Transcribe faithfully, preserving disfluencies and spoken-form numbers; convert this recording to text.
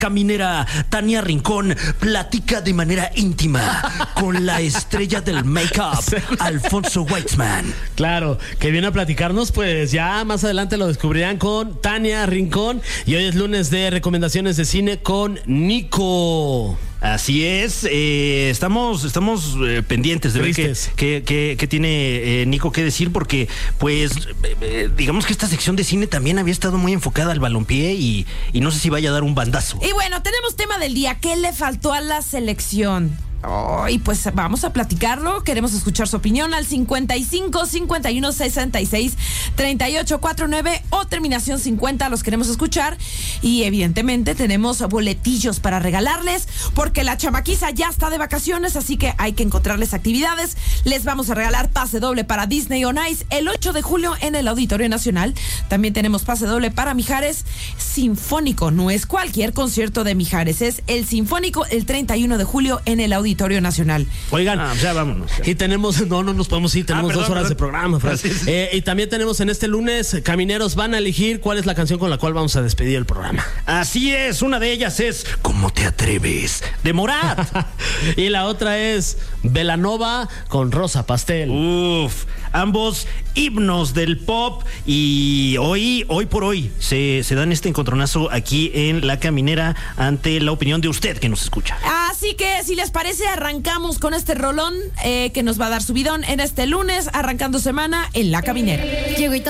caminera Tania Rincón platica de manera íntima con la estrella del make-up, Alfonso Weitzman. Claro, que viene a platicarnos, pues ya más adelante lo descubrirán con Tania Rincón. Y hoy es lunes de recomendaciones de cine con Nico. Así es, eh, estamos estamos eh, pendientes de Tristes. ver qué, qué, qué, qué tiene eh, Nico que decir, porque pues eh, digamos que esta sección de cine también había estado muy enfocada al balompié y, y no sé si vaya a dar un bandazo. Y bueno, tenemos tema del día, ¿qué le faltó a la selección? Oh, y pues vamos a platicarlo, queremos escuchar su opinión al cincuenta y cinco, cincuenta y uno, sesenta y seis, treinta y ocho cuarenta y nueve o terminación cincuenta, los queremos escuchar. Y evidentemente tenemos boletillos para regalarles, porque la chamaquiza ya está de vacaciones, así que hay que encontrarles actividades. Les vamos a regalar pase doble para Disney on Ice el ocho de julio en el Auditorio Nacional. También tenemos pase doble para Mijares Sinfónico, no es cualquier concierto de Mijares, es el Sinfónico el treinta y uno de julio en el Auditorio Nacional. Oigan, Ah, ya vámonos. y tenemos, no, no nos podemos ir, tenemos Ah, perdón, dos horas perdón. de programa, Fran. Sí, sí. Eh, y también tenemos en este lunes, Camineros van a elegir cuál es la canción con la cual vamos a despedir el programa. Así es, una de ellas es ¿Cómo te atreves? De Morat. Y la otra es Belanova con Rosa Pastel. Uf, ambos himnos del pop, y hoy, hoy por hoy se, se dan este encontronazo aquí en La Caminera ante la opinión de usted que nos escucha. Así que si les parece, arrancamos con este rolón eh, que nos va a dar subidón en este lunes, arrancando semana en La Caminera. Llegó y